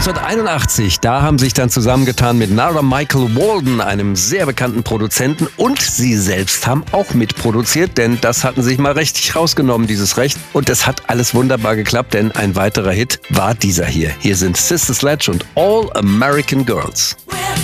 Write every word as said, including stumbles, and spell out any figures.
neunzehnhunderteinundachtzig, da haben sich dann zusammengetan mit Nara Michael Walden, einem sehr bekannten Produzenten, und sie selbst haben auch mitproduziert, denn das hatten sich mal richtig rausgenommen, dieses Recht. Und das hat alles wunderbar geklappt, denn ein weiterer Hit war dieser hier. Hier sind Sister Sledge und All American Girls.